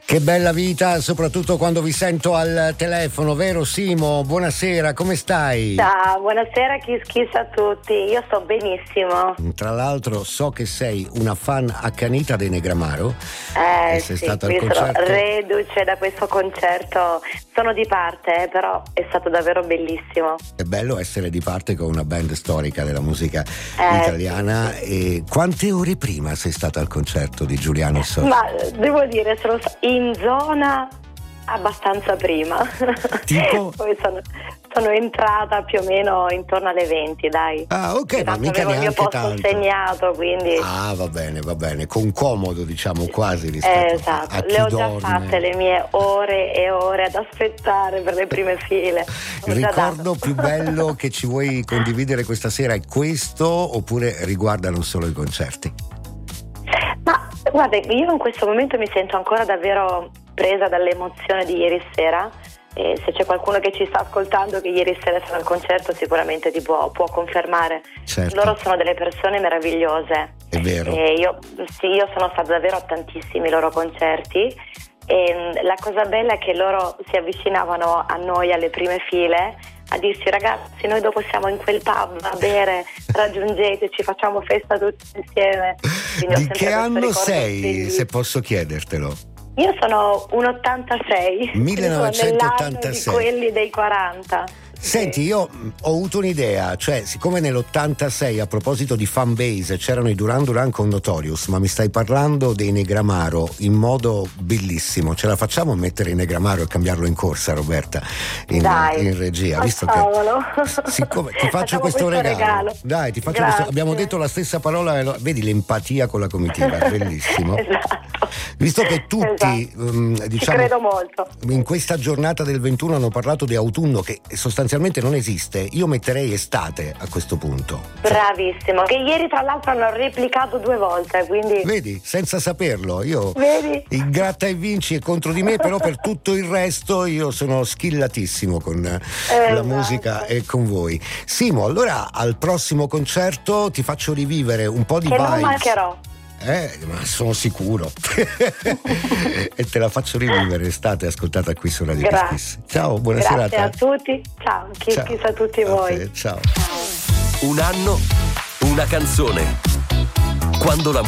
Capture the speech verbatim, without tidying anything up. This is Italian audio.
Che bella vita, soprattutto quando vi sento al telefono, vero Simo? Buonasera, come stai? Ciao, buonasera, Kiss Kiss a tutti. Io sto benissimo. Tra l'altro so che sei una fan accanita dei Negramaro. Eh e sei sì, stata al sono concerto. reduce da questo concerto. Sono di parte, eh, però è stato davvero bellissimo. È bello essere di parte con una band storica della musica Eh, italiana. sì, sì. E quante ore prima sei stata al concerto di Giuliano Sor? Ma devo dire, sono in zona abbastanza prima. Tipo? Poi sono, sono entrata più o meno intorno alle venti, dai. Ah, ok, E ma tanto mica avevo il mio neanche posto tanto. segnato, quindi Ah, va bene, va bene, con comodo diciamo quasi rispetto eh, esatto. a chi Le ho già dorme. fatte le mie ore e ore ad aspettare per le prime file. Ho Il già ricordo dato. più bello che ci vuoi condividere questa sera è questo, oppure riguardano solo i concerti? Ma guarda, io in questo momento mi sento ancora davvero presa dall'emozione di ieri sera. E se c'è qualcuno che ci sta ascoltando che ieri sera sarà al concerto, sicuramente ti può, può confermare. Certo. Loro sono delle persone meravigliose. È vero. E io, sì, io sono stata davvero a tantissimi loro concerti. E la cosa bella è che loro si avvicinavano a noi alle prime file a dirci: ragazzi, noi dopo siamo in quel pub a bere, raggiungeteci, facciamo festa tutti insieme. Quindi ho Di sempre che questo anno ricordo sei, bellissimo. se posso chiedertelo? Io sono un ottantasei, millenovecentottantasei. di quelli dei quaranta. Senti, io mh, ho avuto un'idea, cioè siccome nell'ottantasei a proposito di fanbase c'erano i Duran Duran con Notorious, ma mi stai parlando dei Negramaro in modo bellissimo, ce la facciamo a mettere i Negramaro e cambiarlo in corsa, Roberta, in, Dai, in regia, visto facciamolo. che siccome ti faccio Facciamo questo, questo regalo. regalo. Dai, ti faccio Grazie. questo, abbiamo detto la stessa parola, e lo- vedi l'empatia con la comitiva, bellissimo. Esatto. Visto che tutti, Esatto. um, Ci diciamo, credo molto. in questa giornata del ventuno hanno parlato di autunno che sostanzialmente non esiste, io metterei estate a questo punto. Bravissimo, che ieri tra l'altro hanno replicato due volte, quindi Vedi, senza saperlo, io vedi? il gratta e vinci è contro di me, però per tutto il resto io sono skillatissimo con la Esatto. musica e con voi. Simo, allora al prossimo concerto ti faccio rivivere un po' di Che vibes. non mancherò. Eh, ma sono sicuro. E te la faccio rivivere, state ascoltata qui su Radio Kiss Grazie. Kiss. Ciao, buona Grazie serata. a tutti. Ciao, Kiss Ciao. Kiss a tutti A voi. te, ciao. Un anno, una canzone. Quando la